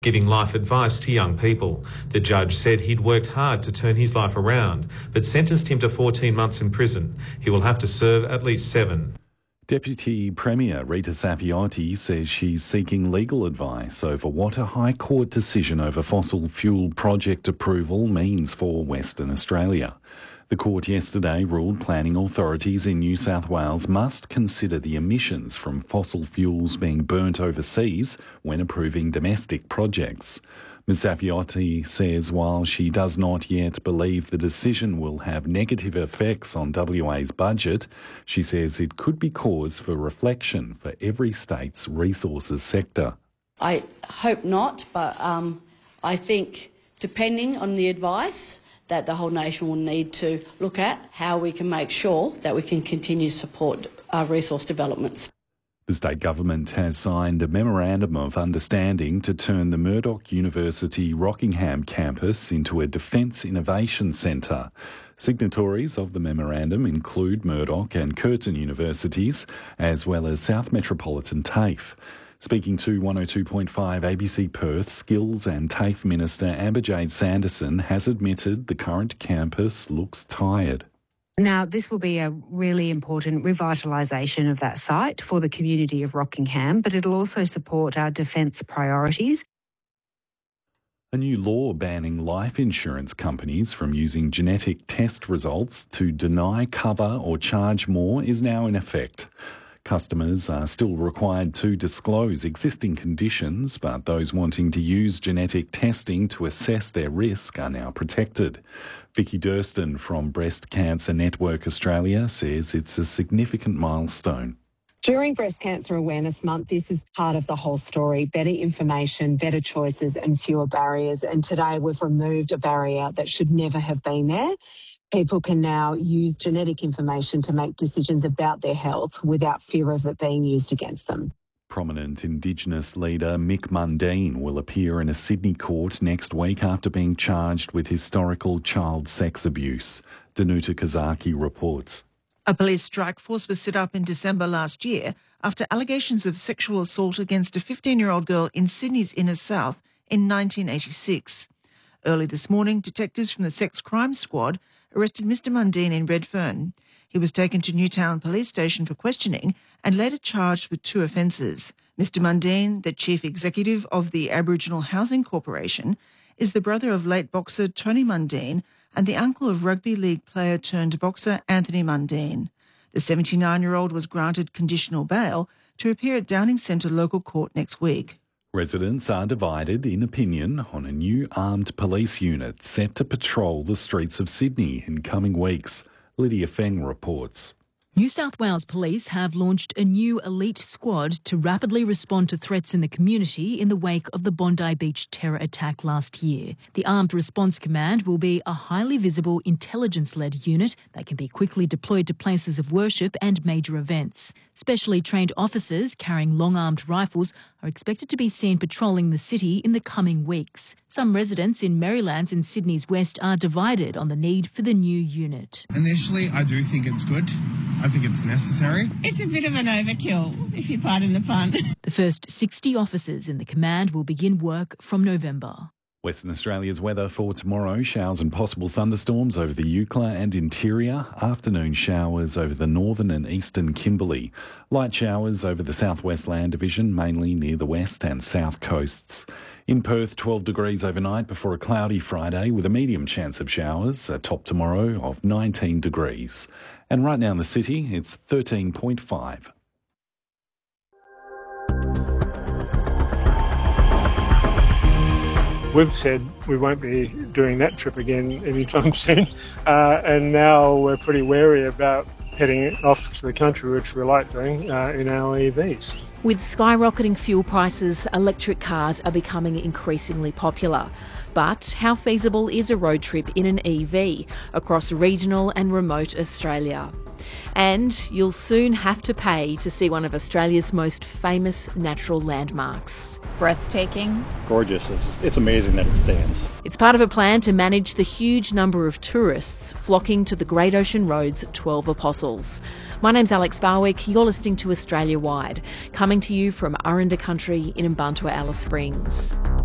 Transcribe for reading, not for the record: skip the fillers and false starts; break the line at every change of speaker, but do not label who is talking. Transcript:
giving life advice to young people. The judge said he'd worked hard to turn his life around, but sentenced him to 14 months in prison. He will have to serve at least 7.
Deputy Premier Rita Sappiotti says she's seeking legal advice over what a High Court decision over fossil fuel project approval means for Western Australia. The court yesterday ruled planning authorities in New South Wales must consider the emissions from fossil fuels being burnt overseas when approving domestic projects. Ms Sappiotti says while she does not yet believe the decision will have negative effects on WA's budget, she says it could be cause for reflection for every state's resources sector.
I hope not, but I think depending on the advice that the whole nation will need to look at how we can make sure that we can continue to support our resource developments.
The state government has signed a memorandum of understanding to turn the Murdoch University Rockingham campus into a Defence Innovation Centre. Signatories of the memorandum include Murdoch and Curtin universities, as well as South Metropolitan TAFE. Speaking to 102.5 ABC Perth, Skills and TAFE Minister Amber Jade Sanderson has admitted the current campus looks tired.
Now, this will be a really important revitalisation of that site for the community of Rockingham, but it'll also support our defence priorities.
A new law banning life insurance companies from using genetic test results to deny cover or charge more is now in effect. Customers are still required to disclose existing conditions, but those wanting to use genetic testing to assess their risk are now protected. Vicky Durston from Breast Cancer Network Australia says it's a significant milestone.
During Breast Cancer Awareness Month, this is part of the whole story. Better information, better choices and fewer barriers. And today we've removed a barrier that should never have been there. People can now use genetic information to make decisions about their health without fear of it being used against them.
Prominent Indigenous leader Mick Mundine will appear in a Sydney court next week after being charged with historical child sex abuse. Danuta Kazaki reports.
A police strike force was set up in December last year after allegations of sexual assault against a 15-year-old girl in Sydney's inner south in 1986. Early this morning, detectives from the Sex Crime Squad arrested Mr Mundine in Redfern. He was taken to Newtown Police Station for questioning and later charged with 2 offences. Mr Mundine, the Chief Executive of the Aboriginal Housing Corporation, is the brother of late boxer Tony Mundine and the uncle of rugby league player turned boxer Anthony Mundine. The 79-year-old was granted conditional bail to appear at Downing Centre Local Court next week.
Residents are divided in opinion on a new armed police unit set to patrol the streets of Sydney in coming weeks. Lydia Feng reports.
New South Wales Police have launched a new elite squad to rapidly respond to threats in the community in the wake of the Bondi Beach terror attack last year. The Armed Response Command will be a highly visible intelligence-led unit that can be quickly deployed to places of worship and major events. Specially trained officers carrying long-armed rifles are expected to be seen patrolling the city in the coming weeks. Some residents in Merrylands and Sydney's West are divided on the need for the new unit.
Initially, I do think it's good. I think it's necessary.
It's a bit of an overkill, if you pardon the pun.
The first 60 officers in the command will begin work from November.
Western Australia's weather for tomorrow: showers and possible thunderstorms over the Eucla and interior, afternoon showers over the northern and eastern Kimberley, light showers over the southwest land division, mainly near the west and south coasts. In Perth, 12 degrees overnight before a cloudy Friday with a medium chance of showers, a top tomorrow of 19 degrees. And right now in the city, it's 13.5.
We've said we won't be doing that trip again anytime soon, and now we're pretty wary about heading off to the country, which we like doing in our EVs.
With skyrocketing fuel prices, electric cars are becoming increasingly popular. But how feasible is a road trip in an EV across regional and remote Australia? And you'll soon have to pay to see one of Australia's most famous natural landmarks.
Breathtaking.
Gorgeous. It's amazing that it stands.
It's part of a plan to manage the huge number of tourists flocking to the Great Ocean Road's 12 Apostles. My name's Alex Barwick. You're listening to Australia Wide, coming to you from Aranda Country in Mbantua Alice Springs.